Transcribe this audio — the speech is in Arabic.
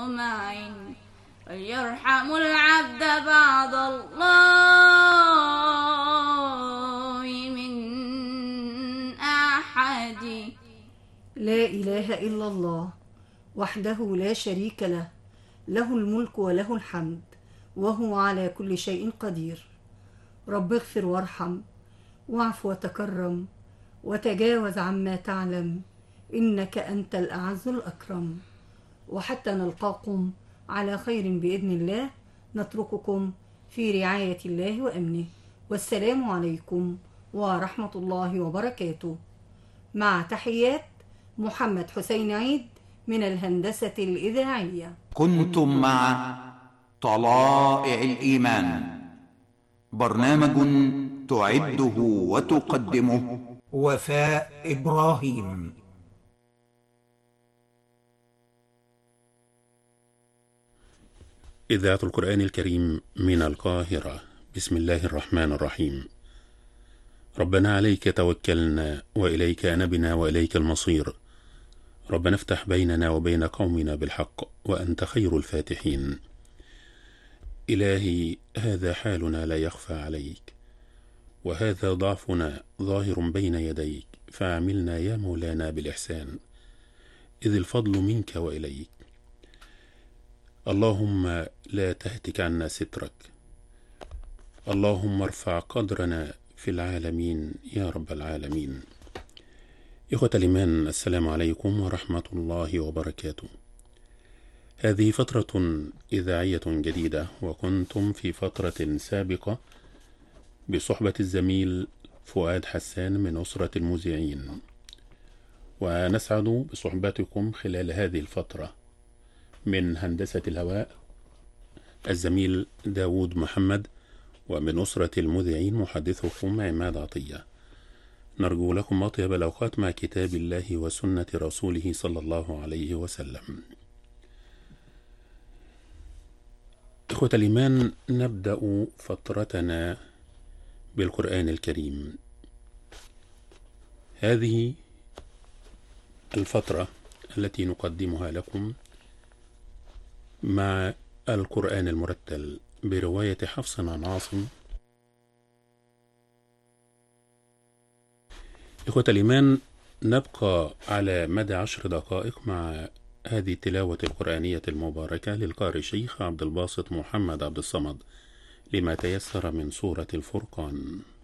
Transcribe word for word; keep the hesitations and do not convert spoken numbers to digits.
معين، فليرحم العبد بعد الله من أحد. لا إله إلا الله وحده لا شريك له، له الملك وله الحمد وهو على كل شيء قدير. رب اغفر وارحم واعف وتكرم وتجاوز عما تعلم، إنك أنت الأعز الأكرم. وحتى نلقاكم على خير بإذن الله، نترككم في رعاية الله وأمنه، والسلام عليكم ورحمة الله وبركاته. مع تحيات محمد حسين عيد من الهندسة الإذاعية. كنتم مع طلائع الإيمان، برنامج تعده وتقدمه وفاء إبراهيم. إذاعة القرآن الكريم من القاهرة. بسم الله الرحمن الرحيم. ربنا عليك توكلنا وإليك أنبنا وإليك المصير. ربنا افتح بيننا وبين قومنا بالحق وأنت خير الفاتحين. إلهي، هذا حالنا لا يخفى عليك، وهذا ضعفنا ظاهر بين يديك، فاعملنا يا مولانا بالإحسان، إذ الفضل منك وإليك. اللهم لا تهتك عنا سترك، اللهم ارفع قدرنا في العالمين يا رب العالمين. إخوة الإيمان، السلام عليكم ورحمة الله وبركاته. هذه فترة إذاعية جديدة، وكنتم في فترة سابقة بصحبة الزميل فؤاد حسان من أسرة المذيعين، ونسعد بصحبتكم خلال هذه الفترة من هندسة الهواء الزميل داود محمد، ومن أسرة المذيعين محدثكم عماد عطية. نرجو لكم أطيب الأوقات مع كتاب الله وسنة رسوله صلى الله عليه وسلم. إخوة الإيمان، نبدأ فترتنا بالقرآن الكريم. هذه الفترة التي نقدمها لكم مع القرآن المرتل برواية حفص عن عاصم. إخوة الإيمان، نبقى على مدى عشر دقائق مع هذه التلاوة القرآنية المباركة للقارئ الشيخ عبد الباسط محمد عبد الصمد لما تيسر من سورة الفرقان.